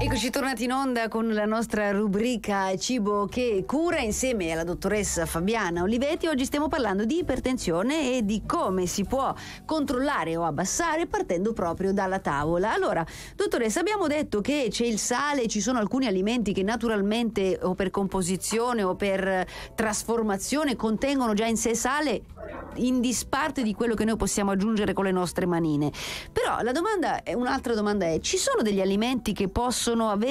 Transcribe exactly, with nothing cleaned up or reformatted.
Eccoci tornati in onda con la nostra rubrica Cibo che cura insieme alla dottoressa Fabiana Olivetti. Oggi stiamo parlando di ipertensione e di come si può controllare o abbassare partendo proprio dalla tavola. Allora, dottoressa, abbiamo detto che c'è il sale, ci sono alcuni alimenti che naturalmente o per composizione o per trasformazione contengono già in sé sale in disparte di quello che noi possiamo aggiungere con le nostre manine. Però la domanda è un'altra domanda è: ci sono degli alimenti che possono avere